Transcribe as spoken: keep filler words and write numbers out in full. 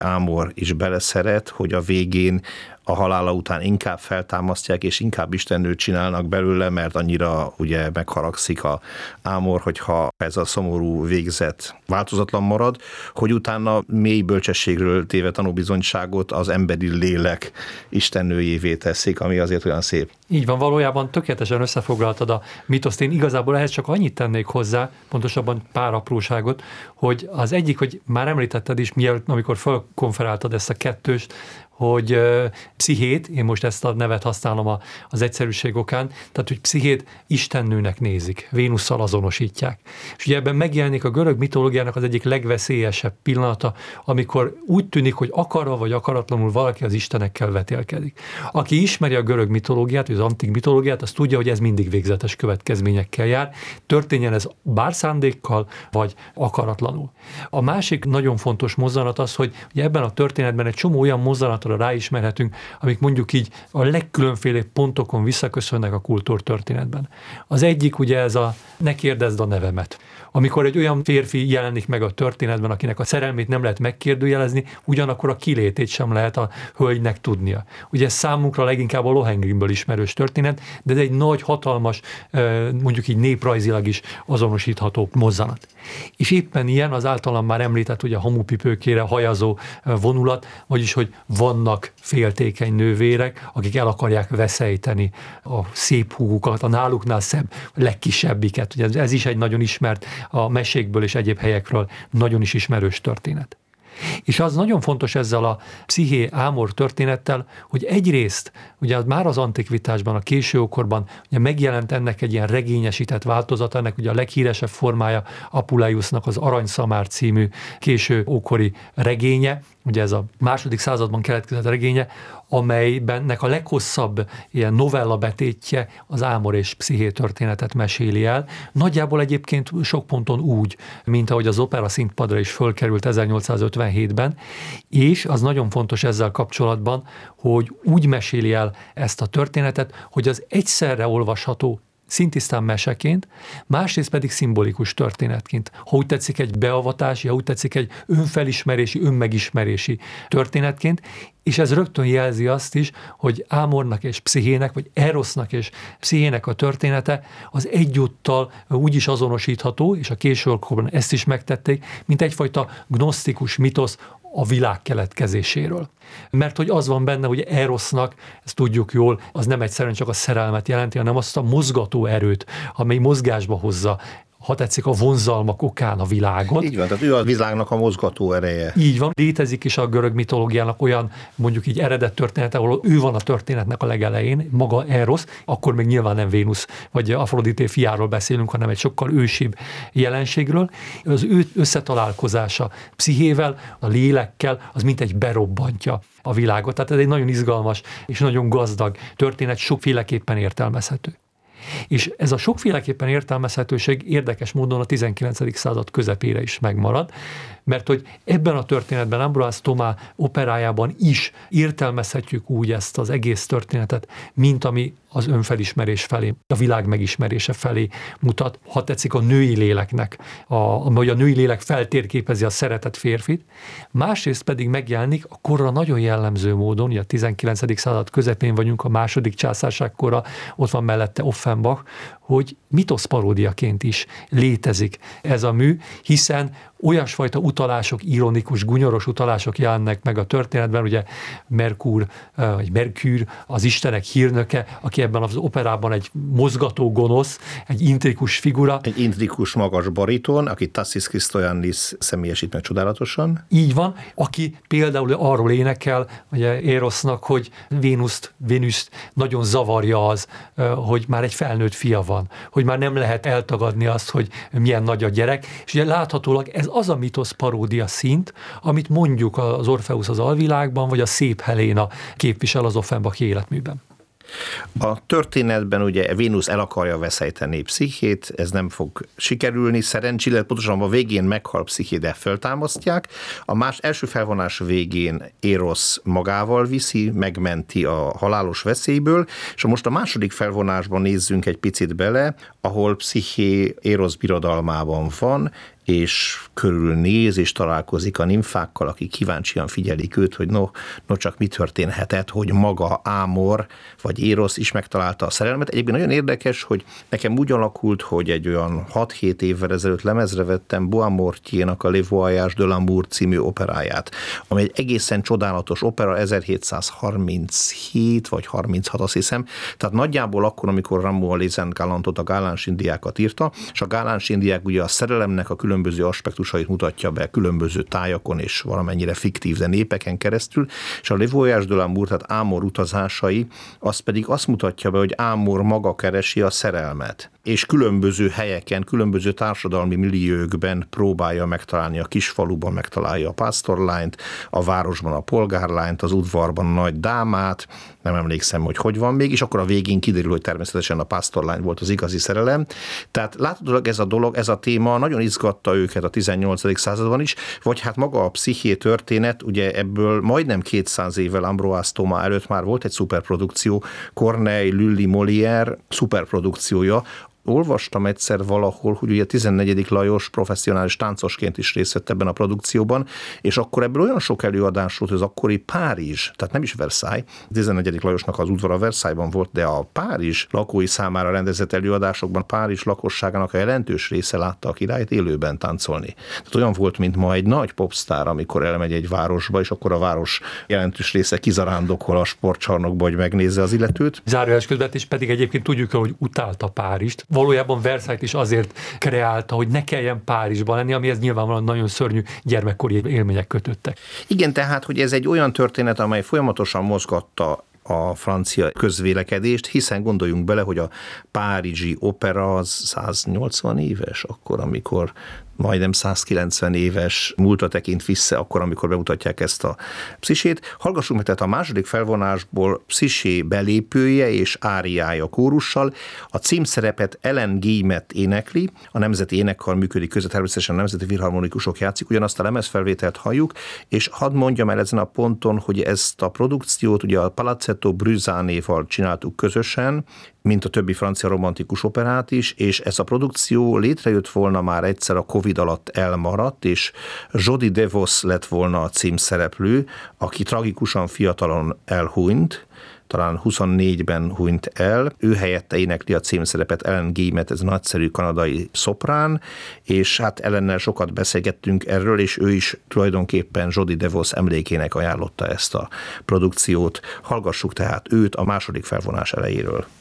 Ámor is beleszeret, hogy a végén a halála után inkább feltámasztják, és inkább istennőt csinálnak belőle, mert annyira ugye megharagszik a Ámor, hogyha ez a szomorú végzet változatlan marad, hogy utána mély bölcsességről téve tanúbizonyságot az emberi lélek istennőjévé teszik, ami azért olyan szép. Így van, valójában tökéletesen összefoglaltad a mitoszt. Én igazából ehhez csak annyit tennék hozzá, pontosabban pár apróságot, hogy az egyik, hogy már említetted is, mielőtt, amikor felkonferáltad ezt a kettőst, hogy uh, Pszichét, én most ezt a nevet használom a, az egyszerűség okán, tehát, hogy Pszichét istennőnek nézik, Vénusszal azonosítják. És ugye ebben megjelenik a görög mitológiának az egyik legveszélyesebb pillanata, amikor úgy tűnik, hogy akarva vagy akaratlanul valaki az istenekkel vetélkedik. Aki ismeri a görög mitológiát, vagy az antik mitológiát, az tudja, hogy ez mindig végzetes következményekkel jár, történjen ez bár szándékkal, vagy akaratlanul. A másik nagyon fontos mozzanat az, hogy ugye ebben a történetben egy csomó olyan mozzanatra ráismerhetünk, amik mondjuk így a legkülönfélébb pontokon visszaköszönnek a kultúrtörténetben. Az egyik ugye ez a ne kérdezd a nevemet. Amikor egy olyan férfi jelenik meg a történetben, akinek a szerelmét nem lehet megkérdőjelezni, ugyanakkor a kilétét sem lehet a hölgynek tudnia. Ugye ez számunkra leginkább a Lohengrinből ismerős történet, de ez egy nagy, hatalmas, mondjuk így néprajzilag is azonosítható mozzanat. És éppen ilyen az általam már említett, ugye a hamupipőkére hajazó vonulat, vagyis, hogy vannak féltékeny nővérek, akik el akarják veszejteni a szép húgukat, a náluknál szebb, legkisebbiket. Ugye ez is egy nagyon ismert, a mesékből és egyéb helyekről nagyon is ismerős történet. És az nagyon fontos ezzel a Psziché Ámor történettel, hogy egyrészt, ugye már az antikvitásban, a későkorban ugye megjelent ennek egy ilyen regényesített változata, ennek ugye a leghíresebb formája Apuleiusnak az Aranyszamár című késő ókori regénye, ugye ez a második században keletkezett regénye, amelybennek a leghosszabb ilyen novella betétje az Ámor és Psziché történetet meséli el. Nagyjából egyébként sok ponton úgy, mint ahogy az opera színpadra is fölkerült ezernyolcszázötvenhétben, és az nagyon fontos ezzel kapcsolatban, hogy úgy meséli el ezt a történetet, hogy az egyszerre olvasható szintisztán meseként, másrészt pedig szimbolikus történetként. Ha úgy tetszik egy beavatási, ha úgy tetszik egy önfelismerési, önmegismerési történetként, és ez rögtön jelzi azt is, hogy Ámornak és Pszichének, vagy Erosznak és Pszichének a története az egyúttal úgy is azonosítható, és a későkorban ezt is megtették, mint egyfajta gnosztikus mitosz a világ keletkezéséről. Mert hogy az van benne, hogy Erosznak, ezt tudjuk jól, az nem egyszerűen csak a szerelmet jelenti, hanem azt a mozgató erőt, amely mozgásba hozza, ha tetszik, a vonzalmak okán a világot. Így van, tehát ő a világnak a mozgató ereje. Így van. Létezik is a görög mitológiának olyan, mondjuk így eredet története, ahol ő van a történetnek a legelején, maga Erosz, akkor még nyilván nem Vénusz vagy Afrodité fiáról beszélünk, hanem egy sokkal ősibb jelenségről. Az ő összetalálkozása Pszichével, a lélekkel, az mint egy berobbantja a világot. Tehát ez egy nagyon izgalmas és nagyon gazdag történet, sokféleképpen értelmezhető. És ez a sokféleképpen értelmezhetőség érdekes módon a tizenkilencedik század közepére is megmarad, mert hogy ebben a történetben Ambroise Thomas operájában is értelmezhetjük úgy ezt az egész történetet, mint ami az önfelismerés felé, a világ megismerése felé mutat, ha tetszik a női léleknek, a, ahogy a női lélek feltérképezi a szeretett férfit, másrészt pedig megjelenik a korra nagyon jellemző módon, ugye a tizenkilencedik század közepén vagyunk, a második császárság kora, ott van mellette Offenbach, hogy mitoszparódiaként is létezik ez a mű, hiszen olyasfajta utalások, ironikus, gunyoros utalások jelennek meg a történetben, ugye Merkur, vagy Merkür, az istenek hírnöke, aki ebben az operában egy mozgató gonosz, egy intrikus figura. Egy intrikus magas bariton, aki Tassis Christoyannis személyesít meg csodálatosan. Így van, aki például arról énekel, ugye Erosznak, hogy Vénuszt, Vénuszt nagyon zavarja az, hogy már egy felnőtt fia van, hogy már nem lehet eltagadni azt, hogy milyen nagy a gyerek, és ugye láthatólag ez az a mitosz paródia szint, amit mondjuk az Orfeusz az alvilágban, vagy a szép Heléna képvisel az Offenbach életműben. A történetben ugye Vénusz el akarja veszejteni Pszichét, ez nem fog sikerülni, szerencsére, pontosan a végén meghal Psziché, de föltámasztják. A más első felvonás végén Erosz magával viszi, megmenti a halálos veszélyből, és most a második felvonásban nézzünk egy picit bele, ahol Psziché Erosz birodalmában van, és körülnéz, és találkozik a nimfákkal, akik kíváncsian figyelik őt, hogy no, no csak mi történhetett, hogy maga Ámor vagy Érosz is megtalálta a szerelmet. Egyébként nagyon érdekes, hogy nekem úgy alakult, hogy egy olyan hat-hét évvel ezelőtt lemezre vettem Boismortier-nak a Le Voyage de l'Amour című operáját, ami egy egészen csodálatos opera, ezerhétszázharminchét vagy harminchat, azt hiszem. Tehát nagyjából akkor, amikor Rameau Les Galantot, a Gáláns indiákat írta, és a Gáláns indiák ugye a szerelemnek a különböző aspektusait mutatja be különböző tájakon és valamennyire fiktív, de népeken keresztül, és a Le Voyage de l'Amour, tehát Ámor utazásai, az pedig azt mutatja be, hogy Ámor maga keresi a szerelmet, és különböző helyeken, különböző társadalmi milliókben próbálja megtalálni, a kisfaluban megtalálja a pásztorlányt, a városban a polgárlányt, az udvarban a nagy dámát, nem emlékszem, hogy hogy van még, és akkor a végén kiderül, hogy természetesen a pásztorlány volt az igazi szerelem. Tehát láthatólag ez a dolog, ez a téma nagyon izgatta őket a tizennyolcadik században is, vagy hát maga a psziché történet, ugye ebből majdnem kétszáz évvel Ambroise Thomas előtt már volt egy szuperprodukció, Corneille, Lully, Molière szuperprodukciója. Olvastam egyszer valahol, hogy ugye a tizennegyedik Lajos professzionális táncosként is részt vett ebben a produkcióban, és akkor ebből olyan sok előadás volt, hogy az akkori Párizs, tehát nem is Versailles, a tizennegyedik Lajosnak az udvara Versailles-ban volt, de a Párizs lakói számára rendezett előadásokban Párizs lakosságának a jelentős része látta a királyt élőben táncolni. Tehát olyan volt, mint ma egy nagy popstar, amikor elmegy egy városba, és akkor a város jelentős része kizarándokol a sportcsarnokba, hogy megnézze az illetőt. Zárójeles közvetés pedig egyébként tudjuk, hogy utálta Párizst. Valójában Versailles-t is azért kreálta, hogy ne kelljen Párizsban lenni, amihez nyilvánvalóan nagyon szörnyű gyermekkori élmények kötöttek. Igen, tehát, hogy ez egy olyan történet, amely folyamatosan mozgatta a francia közvélekedést, hiszen gondoljunk bele, hogy a párizsi opera az száznyolcvan éves, akkor, amikor majdnem százkilencven éves múltra tekint vissza, akkor, amikor bemutatják ezt a pszisét. Hallgassunk meg tehát a második felvonásból pszisé belépője és áriája kórussal. A címszerepet Ellen Guillemette énekli, a Nemzeti Énekkar működik között, természetesen a Nemzeti Filharmonikusok játszik, ugyanazt a lemezfelvételt halljuk, és hadd mondjam el ezen a ponton, hogy ezt a produkciót ugye a Palazzetto Bruzzanéval csináltuk közösen, mint a többi francia romantikus operát is, és ez a produkció létrejött volna már egyszer, a Covid alatt elmaradt, és Jody DeVos lett volna a címszereplő, aki tragikusan fiatalon elhunyt, talán huszonnégyben hunyt el, ő helyette énekli a címszerepet Ellen Guillemette, ez a nagyszerű kanadai szoprán, és hát Ellennel sokat beszélgettünk erről, és ő is tulajdonképpen Jody DeVos emlékének ajánlotta ezt a produkciót. Hallgassuk tehát őt a második felvonás elejéről.